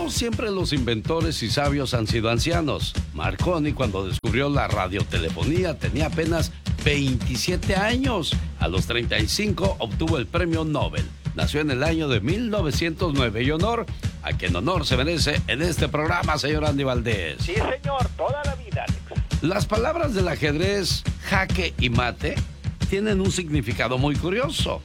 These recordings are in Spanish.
No siempre los inventores y sabios han sido ancianos. Marconi, cuando descubrió la radiotelefonía, tenía apenas 27 años. A los 35 obtuvo el premio Nobel. Nació en el año de 1909 y honor a quien honor se merece en este programa, señor Andy Valdés. Sí, señor, toda la vida, Alex. Las palabras del ajedrez jaque y mate tienen un significado muy curioso.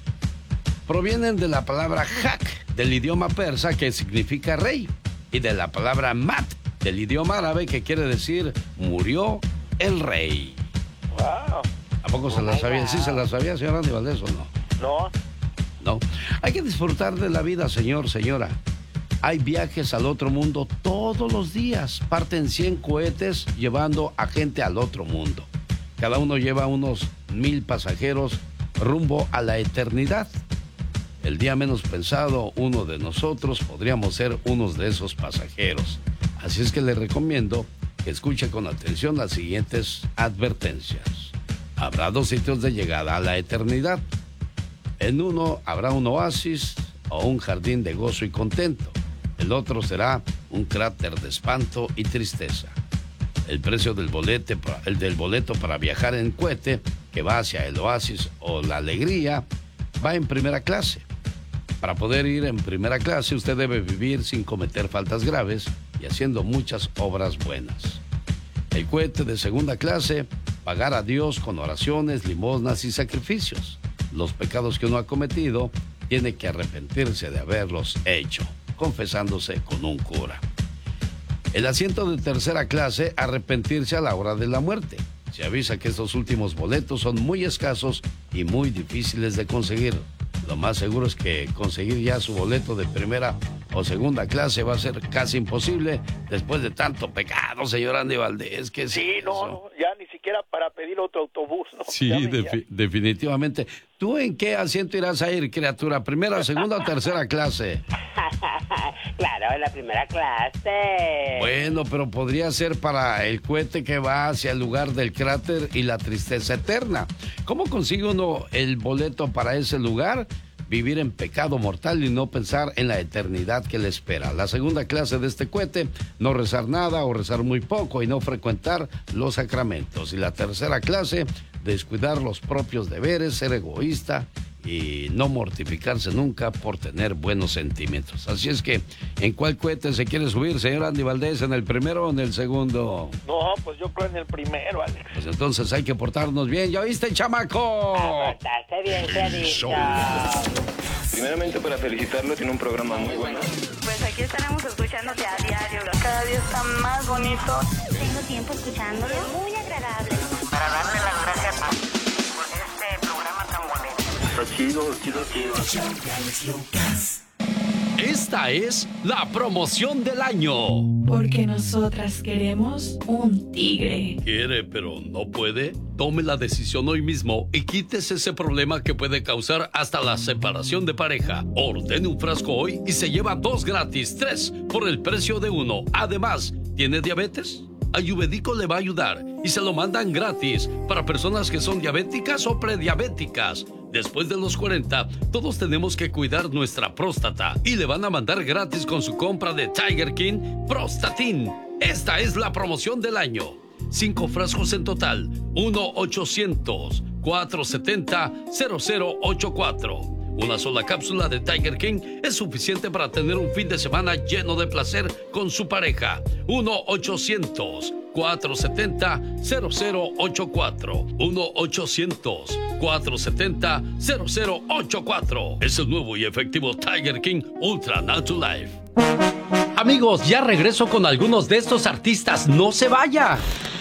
Provienen de la palabra jak, del idioma persa, que significa rey, y de la palabra mat, del idioma árabe, que quiere decir murió el rey. Wow. ¿A poco se la sabía? ¿Sí se la sabía, señor Andy Valdés, o no? No. No. Hay que disfrutar de la vida, señor, señora. Hay viajes al otro mundo todos los días. Parten 100 cohetes llevando a gente al otro mundo. Cada uno lleva unos 1000 pasajeros rumbo a la eternidad. El día menos pensado, uno de nosotros podríamos ser unos de esos pasajeros. Así es que le recomiendo que escuche con atención las siguientes advertencias. Habrá 2 sitios de llegada a la eternidad. En uno habrá un oasis o un jardín de gozo y contento. El otro será un cráter de espanto y tristeza. El precio del boleto para viajar en cohete, que va hacia el oasis o la alegría, va en primera clase. Para poder ir en primera clase, usted debe vivir sin cometer faltas graves y haciendo muchas obras buenas. El cohete de segunda clase, pagar a Dios con oraciones, limosnas y sacrificios. Los pecados que uno ha cometido, tiene que arrepentirse de haberlos hecho, confesándose con un cura. El asiento de tercera clase, arrepentirse a la hora de la muerte. Se avisa que estos últimos boletos son muy escasos y muy difíciles de conseguir. Lo más seguro es que conseguir ya su boleto de primera o segunda clase va a ser casi imposible después de tanto pecado, señor Andy Valdés. Que sí, no, ya ni siquiera para pedir otro autobús, ¿no? Sí, definitivamente. ¿Tú en qué asiento irás a ir, criatura? ¿Primera, segunda o tercera clase? Claro, en la primera clase. Bueno, pero podría ser para el cohete que va hacia el lugar del cráter y la tristeza eterna. ¿Cómo consigue uno el boleto para ese lugar? Vivir en pecado mortal y no pensar en la eternidad que le espera. La segunda clase de este cohete, no rezar nada o rezar muy poco y no frecuentar los sacramentos. Y la tercera clase, descuidar los propios deberes, ser egoísta y no mortificarse nunca por tener buenos sentimientos. Así es que, ¿en cuál cohete se quiere subir, señor Andy Valdés? ¿En el primero o en el segundo? No, pues yo creo en el primero, Alex. Pues entonces hay que portarnos bien. ¿Ya oíste, chamaco? Portarse bien, Clarito. Primeramente, para felicitarlo, tiene un programa muy bueno. Pues aquí estaremos escuchándote a diario. Cada día está más bonito. Tengo tiempo escuchándolo. Muy agradable. Para darle las gracias por este programa tan bonito. Está chido. Esta es la promoción del año. Porque nosotras queremos un tigre. ¿Quiere pero no puede? Tome la decisión hoy mismo y quítese ese problema que puede causar hasta la separación de pareja. Ordene un frasco hoy y se lleva 2 gratis, 3 por el precio de 1. Además, ¿tiene diabetes? Ayurvédico le va a ayudar y se lo mandan gratis para personas que son diabéticas o prediabéticas. Después de los 40, todos tenemos que cuidar nuestra próstata y le van a mandar gratis con su compra de Tiger King Prostatin. Esta es la promoción del año. 5 frascos en total. 1-800-470-0084. Una sola cápsula de Tiger King es suficiente para tener un fin de semana lleno de placer con su pareja. 1-800-470-0084. 1-800-470-0084. Es el nuevo y efectivo Tiger King Ultra Natural Life. Amigos, ya regreso con algunos de estos artistas. ¡No se vaya!